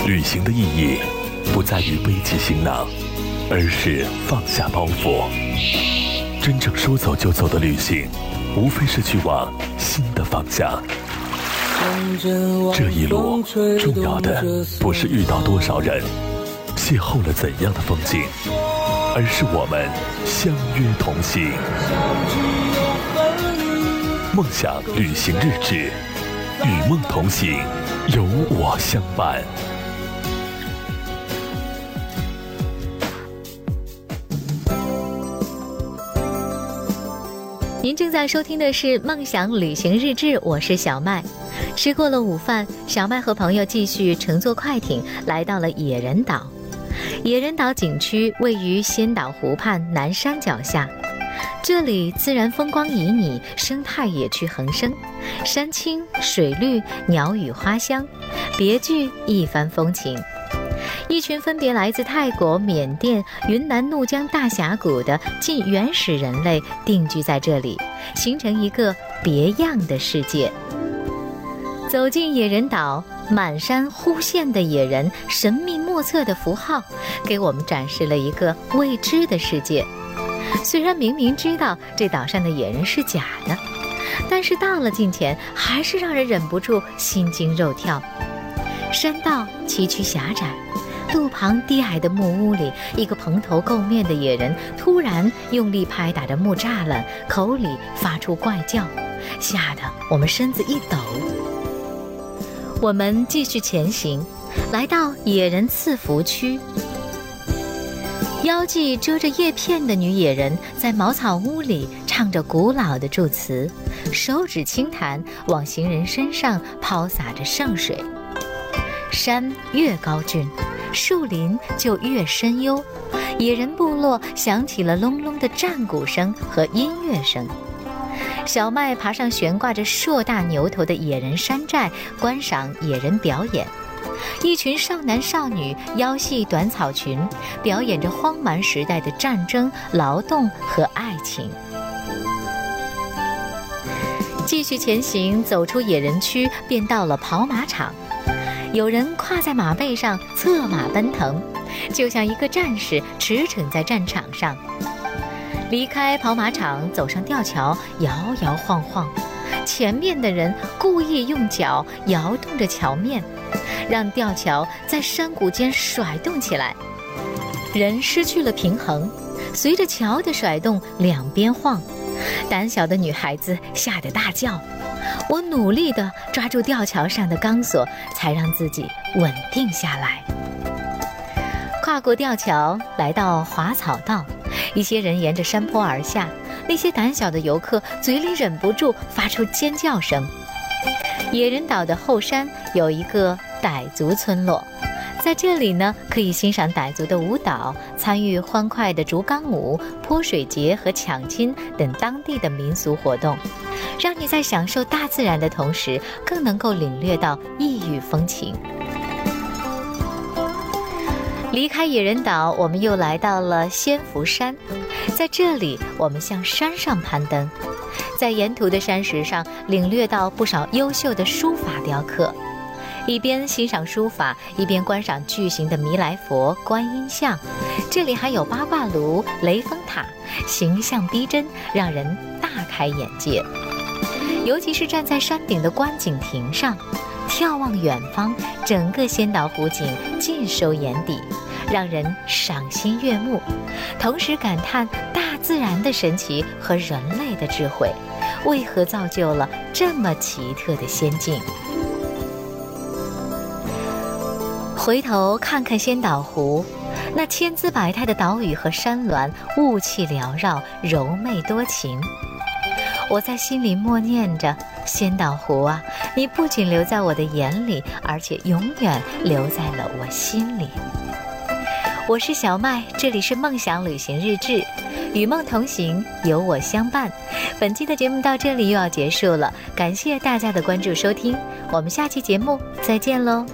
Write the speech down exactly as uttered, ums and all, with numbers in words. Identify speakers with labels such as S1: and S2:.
S1: 旅行的意义不在于背起行囊，而是放下包袱。真正说走就走的旅行，无非是去往新的方向。这一路重要的不是遇到多少人，邂逅了怎样的风景，而是我们相约同行。梦想旅行日志，与梦同行，有我相伴。
S2: 您正在收听的是梦想旅行日志，我是小麦。吃过了午饭，小麦和朋友继续乘坐快艇来到了野人岛。野人岛景区位于仙岛湖畔南山脚下，这里自然风光旖旎，生态野趣横生，山青水绿，鸟语花香，别具一番风情。一群分别来自泰国、缅甸、云南怒江大峡谷的近原始人类定居在这里，形成一个别样的世界。走进野人岛，满山忽现的野人，神秘莫测的符号，给我们展示了一个未知的世界。虽然明明知道这岛上的野人是假的，但是到了近前，还是让人忍不住心惊肉跳。山道崎岖狭窄，路旁低矮的木屋里，一个蓬头垢面的野人突然用力拍打着木栅栏，口里发出怪叫，吓得我们身子一抖。我们继续前行，来到野人赐福区。腰际遮着叶片的女野人在茅草屋里唱着古老的祝词，手指轻弹，往行人身上抛洒着圣水。山越高峻，树林就越深幽，野人部落响起了隆隆的战鼓声和音乐声。小麦爬上悬挂着硕大牛头的野人山寨，观赏野人表演。一群少男少女腰系短草裙，表演着荒蛮时代的战争、劳动和爱情。继续前行，走出野人区，便到了跑马场。有人跨在马背上策马奔腾，就像一个战士驰骋在战场上。离开跑马场，走上吊桥，摇摇晃晃，前面的人故意用脚摇动着桥面，让吊桥在山谷间甩动起来。人失去了平衡，随着桥的甩动两边晃，胆小的女孩子吓得大叫。我努力地抓住吊桥上的钢索，才让自己稳定下来。跨过吊桥，来到滑草道，一些人沿着山坡而下，那些胆小的游客嘴里忍不住发出尖叫声。野人岛的后山有一个傣族村落，在这里呢，可以欣赏傣族的舞蹈，参与欢快的竹竿舞、泼水节和抢亲等当地的民俗活动，让你在享受大自然的同时，更能够领略到异域风情。离开野人岛，我们又来到了仙福山，在这里我们向山上攀登，在沿途的山石上领略到不少优秀的书法雕刻，一边欣赏书法，一边观赏巨型的弥来佛、观音像。这里还有八卦炉、雷峰塔，形象逼真，让人大开眼界。尤其是站在山顶的观景亭上，眺望远方，整个仙岛湖景尽收眼底，让人赏心悦目，同时感叹大自然的神奇和人类的智慧，为何造就了这么奇特的仙境。回头看看仙岛湖，那千姿百态的岛屿和山峦，雾气缭绕，柔媚多情。我在心里默念着，仙岛湖啊，你不仅留在我的眼里，而且永远留在了我心里。我是小麦，这里是梦想旅行日志，与梦同行，有我相伴。本期的节目到这里又要结束了，感谢大家的关注收听，我们下期节目再见喽。